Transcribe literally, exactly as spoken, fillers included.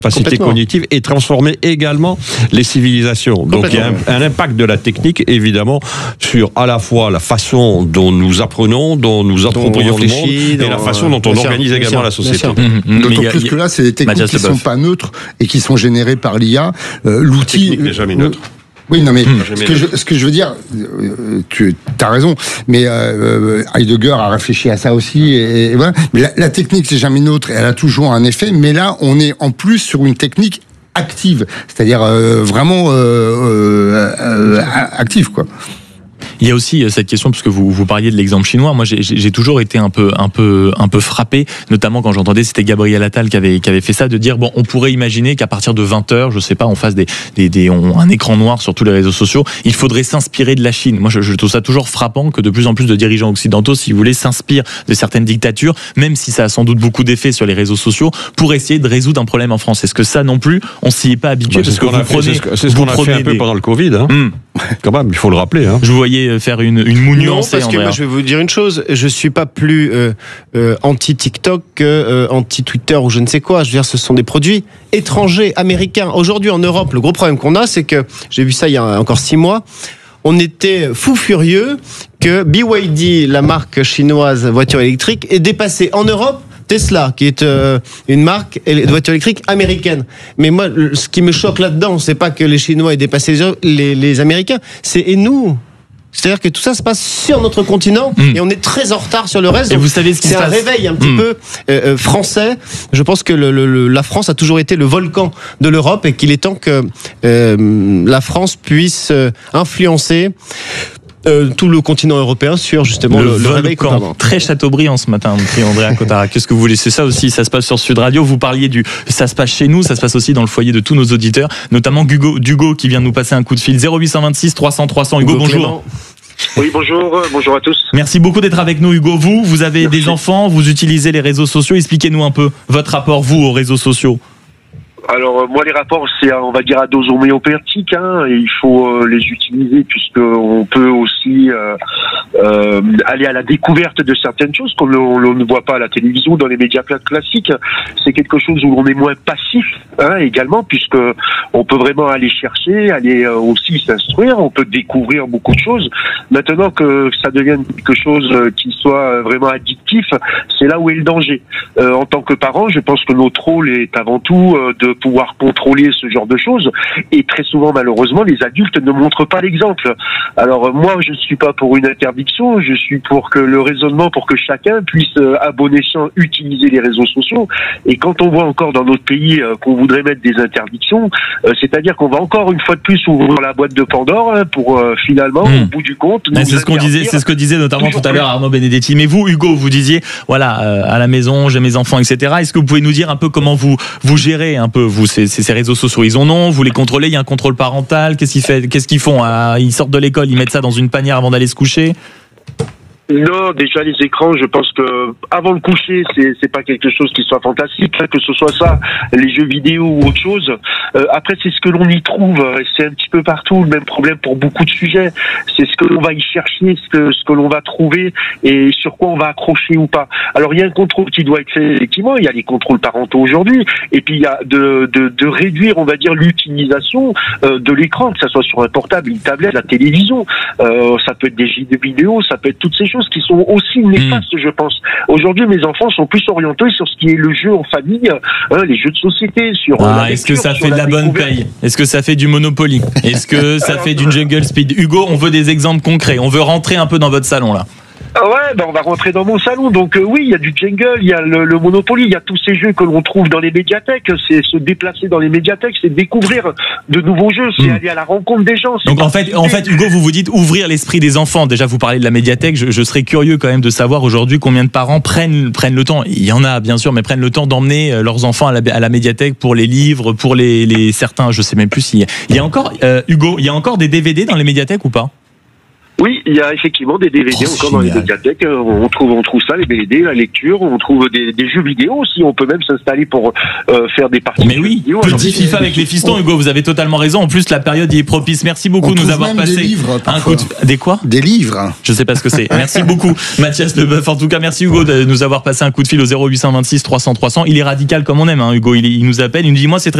capacité cognitive et transformer également les civilisations. Donc il y a un, un impact de la technique évidemment sur à la fois la façon dont nous apprenons, dont nous approprions le monde et la façon dont on organise également la société. Mmh, D'autant plus que là, c'est des techniques qui ne sont pas neutres et qui sont générées par l'I A. Euh, l'outil. La technique n'est jamais neutre. Oui, non, mais mmh. ce, que je, ce que je veux dire, euh, tu as raison, mais euh, Heidegger a réfléchi à ça aussi, et, et voilà. Mais la, la technique, c'est jamais neutre, elle a toujours un effet, mais là, on est en plus sur une technique active, c'est-à-dire euh, vraiment euh, euh, euh, active, quoi. Il y a aussi cette question, parce que vous, vous parliez de l'exemple chinois. Moi, j'ai, j'ai toujours été un peu, un peu, un peu frappé, notamment quand j'entendais, c'était Gabriel Attal qui avait, qui avait fait ça, de dire, bon, on pourrait imaginer qu'à partir de vingt heures, je sais pas, on fasse des, des, des on, un écran noir sur tous les réseaux sociaux. Il faudrait s'inspirer de la Chine. Moi, je, je trouve ça toujours frappant que de plus en plus de dirigeants occidentaux, si vous voulez, s'inspirent de certaines dictatures, même si ça a sans doute beaucoup d'effets sur les réseaux sociaux, pour essayer de résoudre un problème en France. Est-ce que ça non plus, on s'y est pas habitué? Bah, parce que vous prenez, c'est ce qu'on a fait un peu pendant le Covid, hein. Mmh. Quand même, il faut le rappeler, hein. Je vous voyais faire une, une moue nuancée. Non, parce que moi, je vais vous dire une chose, je suis pas plus euh, euh, anti-TikTok que euh, anti-Twitter ou je ne sais quoi. Je veux dire, ce sont des produits étrangers, américains. Aujourd'hui, en Europe, le gros problème qu'on a, c'est que, j'ai vu ça il y a encore six mois, on était fou furieux que B Y D, la marque chinoise voiture électrique, est dépassée en Europe Tesla, qui est euh, une marque de voiture électrique américaine. Mais moi, ce qui me choque là-dedans, c'est pas que les Chinois aient dépassé les, les, les Américains, c'est et nous. C'est-à-dire que tout ça se passe sur notre continent mmh. et on est très en retard sur le reste. Et vous savez ce qui c'est se un passe réveil un petit mmh. peu euh, euh, français. Je pense que le, le, la France a toujours été le volcan de l'Europe et qu'il est temps que euh, la France puisse euh, influencer Euh, tout le continent européen sur justement le, le, le réveil volcan. Très Chateaubriand ce matin, Andrea Cotara. Qu'est-ce que vous voulez? C'est ça aussi, ça se passe sur Sud Radio. Vous parliez du, ça se passe chez nous, ça se passe aussi dans le foyer de tous nos auditeurs, notamment Hugo, Hugo qui vient de nous passer un coup de fil. zéro huit cent vingt-six trois cents trois cents. Hugo, Hugo bonjour. Clément. Oui, bonjour, euh, bonjour à tous. Merci beaucoup d'être avec nous, Hugo. Vous, vous avez Merci. des enfants, vous utilisez les réseaux sociaux. Expliquez-nous un peu votre rapport, vous, aux réseaux sociaux. Alors moi les rapports c'est on va dire à dose homéopathique, hein, et il faut euh, les utiliser puisque on peut aussi euh, euh, aller à la découverte de certaines choses qu'on l'on ne voit pas à la télévision, dans les médias classiques. C'est quelque chose où on est moins passif, hein, également, puisque on peut vraiment aller chercher, aller euh, aussi s'instruire, on peut découvrir beaucoup de choses. Maintenant que ça devienne quelque chose qui soit vraiment addictif, c'est là où est le danger. Euh, en tant que parent, je pense que notre rôle est avant tout euh, de pouvoir contrôler ce genre de choses, et très souvent malheureusement les adultes ne montrent pas l'exemple. Alors moi je ne suis pas pour une interdiction, je suis pour que le raisonnement, pour que chacun puisse euh, à bon escient utiliser les réseaux sociaux. Et quand on voit encore dans notre pays euh, qu'on voudrait mettre des interdictions, euh, c'est-à-dire qu'on va encore une fois de plus ouvrir la boîte de Pandore, hein, pour euh, finalement mmh. au bout du compte c'est ce qu'on disait, c'est ce que disait notamment tout à l'heure Arnaud Benedetti. Mais vous Hugo, vous disiez voilà, euh, à la maison j'ai mes enfants, etc. Est-ce que vous pouvez nous dire un peu comment vous vous gérez un peu vous ces, ces réseaux sociaux? Ils en ont, vous les contrôlez, il y a un contrôle parental, qu'est-ce qu'ils fait, qu'est-ce qu'ils font? Ils sortent de l'école, ils mettent ça dans une panière avant d'aller se coucher? Non, déjà les écrans, je pense que avant le coucher, c'est c'est pas quelque chose qui soit fantastique, hein, que ce soit ça, les jeux vidéo ou autre chose. Euh, après, c'est ce que l'on y trouve, c'est un petit peu partout le même problème pour beaucoup de sujets. C'est ce que l'on va y chercher, ce que ce que l'on va trouver et sur quoi on va accrocher ou pas. Alors il y a un contrôle qui doit être fait effectivement. Il y a les contrôles parentaux aujourd'hui, et puis il y a de de, de réduire, on va dire, l'utilisation euh, de l'écran, que ça soit sur un portable, une tablette, la télévision. Euh, ça peut être des jeux vidéo, ça peut être toutes ces choses qui sont aussi néfastes, mmh. je pense. Aujourd'hui, mes enfants sont plus orientés sur ce qui est le jeu en famille, hein, les jeux de société, sur ah, la est-ce lecture, que ça fait de la, la bonne paye? Est-ce que ça fait du Monopoly? Est-ce que ça fait d'une Jungle Speed? Hugo, on veut des exemples concrets. On veut rentrer un peu dans votre salon, là. Ah ouais, ben on va rentrer dans mon salon. Donc euh, oui, il y a du Jungle, il y a le, le Monopoly, il y a tous ces jeux que l'on trouve dans les médiathèques. C'est se déplacer dans les médiathèques, c'est découvrir de nouveaux jeux, c'est mmh. aller à la rencontre des gens. Donc en fait, en fait, Hugo, vous vous dites ouvrir l'esprit des enfants. Déjà, vous parlez de la médiathèque. Je, je serais curieux quand même de savoir aujourd'hui combien de parents prennent prennent le temps. Il y en a bien sûr, mais prennent le temps d'emmener leurs enfants à la, à la médiathèque pour les livres, pour les, les certains. Je sais même plus s'il y a, il y a encore euh, Hugo, il y a encore des D V D dans les médiathèques ou pas? Oui, il y a effectivement des D V D Oh, encore dans les médiathèques. On trouve, on trouve ça, les D V D, la lecture. On trouve des, des jeux vidéo aussi. On peut même s'installer pour euh, faire des parties. Mais oui, vidéo. petit Alors, FIFA avec les fistons, Hugo, vous avez totalement raison. En plus, la période y est propice. Merci beaucoup de nous avoir passé des livres, un coup de... Des quoi? Des livres. Je sais pas ce que c'est. Merci beaucoup, Mathias Leboeuf. En tout cas, merci Hugo de nous avoir passé un coup de fil au zéro huit cent vingt-six trois cents trois cents. Il est radical comme on aime, hein, Hugo. Il, il nous appelle, il nous dit moi c'est très